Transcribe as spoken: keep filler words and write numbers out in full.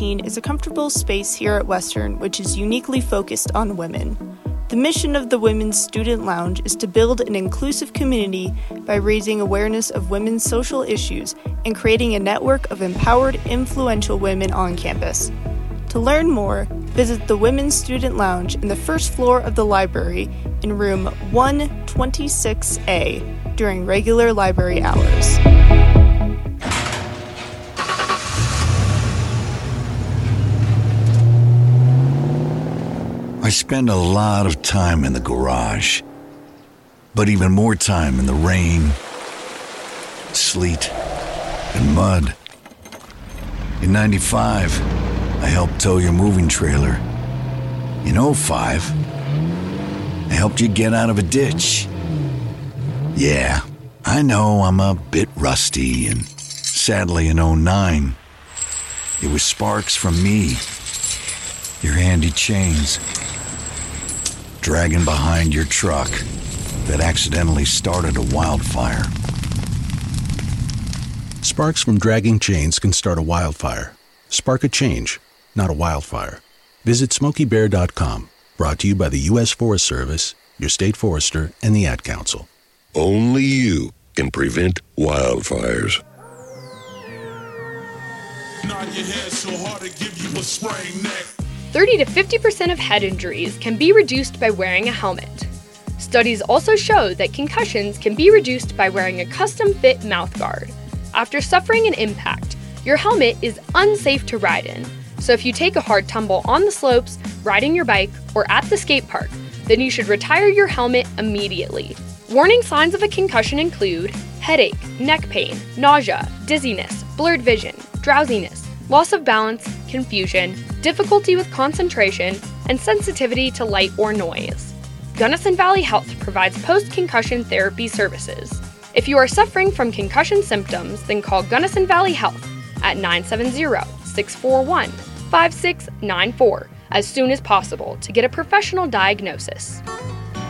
nineteen is a comfortable space here at Western which is uniquely focused on women. The mission of the Women's Student Lounge is to build an inclusive community by raising awareness of women's social issues and creating a network of empowered, influential women on campus. To learn more, visit the Women's Student Lounge in the first floor of the library in room one twenty-six A during regular library hours. I spend a lot of time in the garage, but even more time in the rain, sleet, and mud. In ninety-five, I helped tow your moving trailer. In oh five, I helped you get out of a ditch. Yeah, I know I'm a bit rusty, and sadly in oh nine, it was sparks from me, your handy chains, dragging behind your truck that accidentally started a wildfire. Sparks from dragging chains can start a wildfire. Spark a change, not a wildfire. Visit smokey bear dot com. Brought to you by the U S Forest Service, your state forester, and the Ad Council. Only you can prevent wildfires. Nod your head so hard to give you a sprained neck. thirty to fifty percent of head injuries can be reduced by wearing a helmet. Studies also show that concussions can be reduced by wearing a custom-fit mouthguard. After suffering an impact, your helmet is unsafe to ride in, so if you take a hard tumble on the slopes, riding your bike, or at the skate park, then you should retire your helmet immediately. Warning signs of a concussion include headache, neck pain, nausea, dizziness, blurred vision, drowsiness, loss of balance, confusion, difficulty with concentration, and sensitivity to light or noise. Gunnison Valley Health provides post-concussion therapy services. If you are suffering from concussion symptoms, then call Gunnison Valley Health at nine seven zero, six four one, five six nine four as soon as possible to get a professional diagnosis.